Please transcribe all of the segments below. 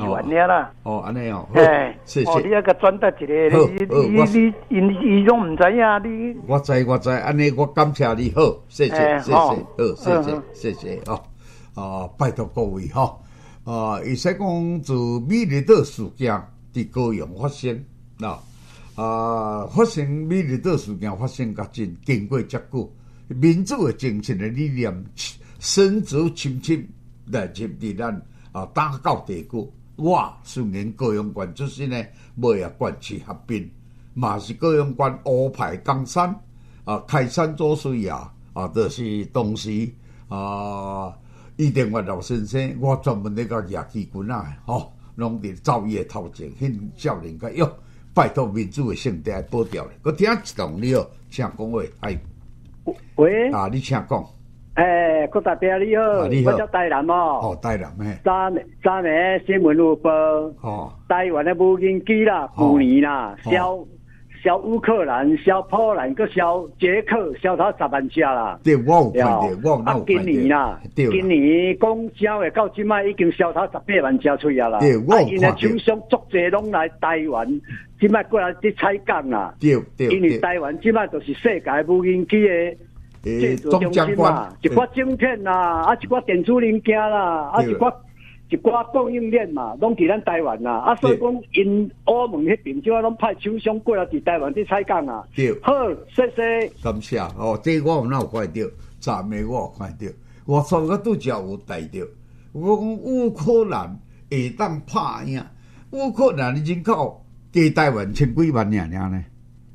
完了啦。 哦，安尼哦， 哎， 谢谢。 哦，你那个转达一个，你拢唔知影你。 我知，安尼我感谢你，好，谢谢，好，谢谢哦。拜托各位哈，伊说讲自美丽岛事件伫高雄发生发生美丽岛事件发生甲真经过遮久，民主的精神的理念深植深深来入伫咱打到地区。我虽然高雄县出身的，尾啊县市合并，嘛是高雄县乌派江山开山祖师爷就是当时伊定岳老先生，我专门咧甲野旗军拢伫走伊的头前，迄少年家哟，拜托民主的圣地来保钓咧。我听一段你好，请讲话， 喂， 你请讲。 郭大伯你好， 你好， 我叫台南哦。 台南嘿。 昨年新闻有报，台湾的无人机啦，去年啦，销乌克兰、销波兰、佮销捷克，销到10万架啦。 对，我有看到，我有看到。 今年啦，今年讲销的到即摆已经销到18万架出啊啦。 对，我有看到。 因为厂商足侪拢来台湾，即摆过来伫采购啦。 对。 因为台湾即摆就是世界无人机的。制作中心嘛，一寡晶片啦，一寡电子零件啦，一寡供应链嘛，拢伫咱台湾啦。所以讲因欧盟迄边即摆拢派厂商过来伫台湾去采购啊。 对， 好，谢谢。 感谢这我有哪有看到？昨暝我有看到，我昨个拄则有带到。我讲乌克兰会当拍赢，乌克兰的人口加台湾1000几万尔呢。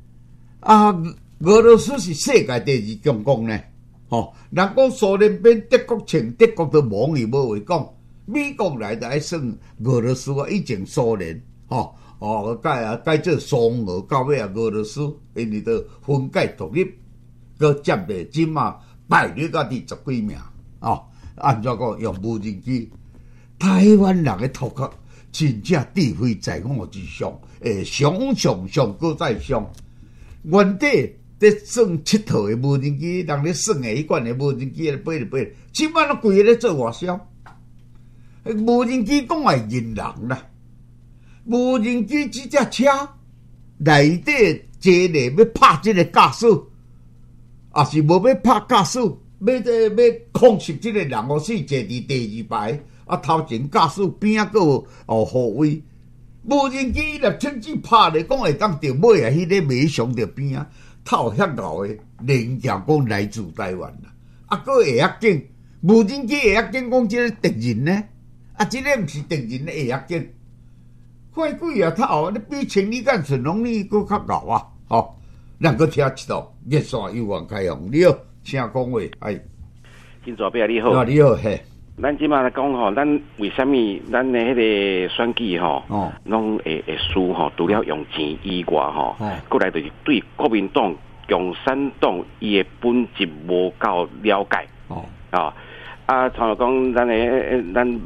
俄罗斯是世界第2强国呢，人讲苏联变德国称，德国都忙伊无话讲，美国来就爱算俄罗斯以前苏联，改做苏俄，到尾俄罗斯因为都分解独立，佮接咧即嘛败率到第10几名，按怎讲用无人机，台湾人的头壳真正智慧在我之上，上高在上，原底。咧算7套的无人机，人咧算的迄款的无人机咧飞，即摆都规个咧做外销。无人机讲的人啦，无人机即只车内底坐咧要拍即个驾驶，也是无要拍驾驶，要控制即个人是坐伫第2排，头前驾驶边仔个护卫。无人机若甚至拍咧，讲会当着尾啊，迄个尾上着边啊。透遐牛的零件讲来自台湾啦，佫会晓紧，无人机会晓紧讲即个敌人呢？即个毋是敌人会晓紧，快几啊透，你比千里眼顺风你佫较牛啊！咱佫听一道，热线又往开放，你好，请讲话， 金左伯你好， 你好嘿。 咱即马来讲咱为什么咱的迄个选举拢会输除了用钱以外过来就是对国民党、共产党伊的本质无够了解像讲咱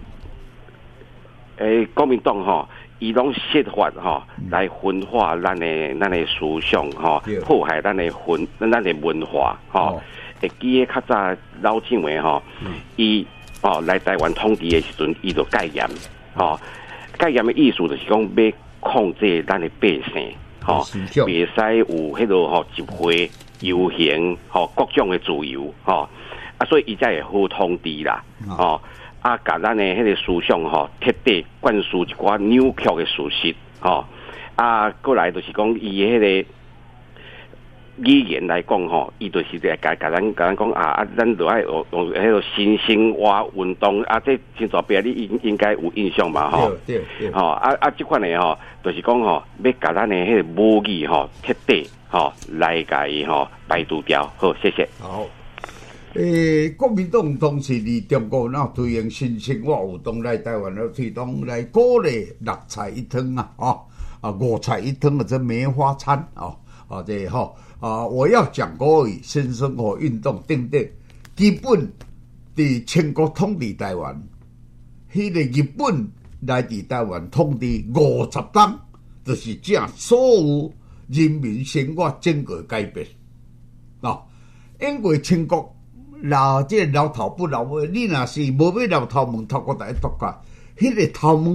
国民党伊拢设法来分化咱的思想破坏咱的文化会记得较早老蒋的伊来台湾统治的时阵，伊就戒严戒严的意思就是讲要控制咱的百姓袂使有迄个集会、游行各种的自由所以伊才会好统治啦甲咱的迄个思想彻底灌输一寡扭曲的事实过来就是讲伊的迄个语言来讲伊就是在甲咱讲咱就爱用迄个新生活运动这真左边你应该有印象嘛对这款的就是讲要甲咱的迄个母语彻底来甲伊排除掉。好，谢谢。 好。国民党当时伫中国推行新生活运动来台湾推动来鼓励6菜1汤5菜1汤或者梅花餐我要讲国语新生活运动等等，基本伫清国统治台湾，迄个日本来伫台湾统治50年，就是将所有人民生活整个改变因为清国这个老头不老尾，你若是无要老头门透过大家读过，迄个头门